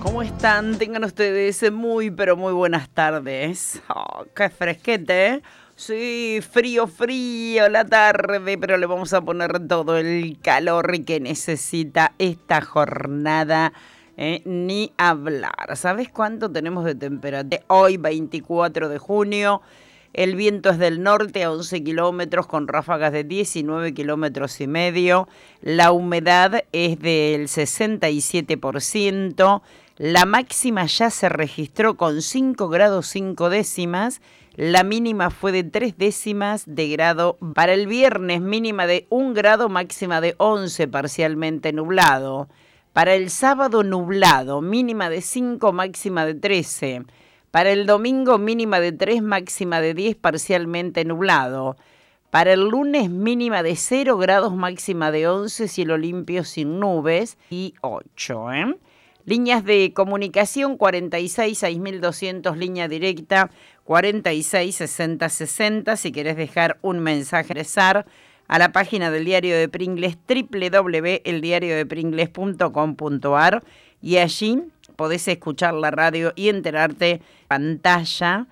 ¿Cómo están? Tengan ustedes muy, pero muy buenas tardes. Oh, qué fresquete, ¿eh? Sí, frío, frío la tarde, pero le vamos a poner todo el calor que necesita esta jornada. Ni hablar. ¿Sabes cuánto tenemos de temperatura? Hoy, 24 de junio. El viento es del norte a 11 kilómetros con ráfagas de 19 kilómetros y medio. La humedad es del 67%. La máxima ya se registró con 5 grados 5 décimas. La mínima fue de 3 décimas de grado. Para el viernes, mínima de 1 grado, máxima de 11, parcialmente nublado. Para el sábado, nublado, mínima de 5, máxima de 13. Para el domingo, mínima de 3, máxima de 10, parcialmente nublado. Para el lunes, mínima de 0 grados, máxima de 11, cielo limpio sin nubes y 8. Líneas de comunicación 46 6200, línea directa 46 60 60. Si querés dejar un mensaje, ingresar a la página del Diario de Pringles, www.eldiariodepringles.com.ar, y allí podés escuchar la radio y enterarte pantalla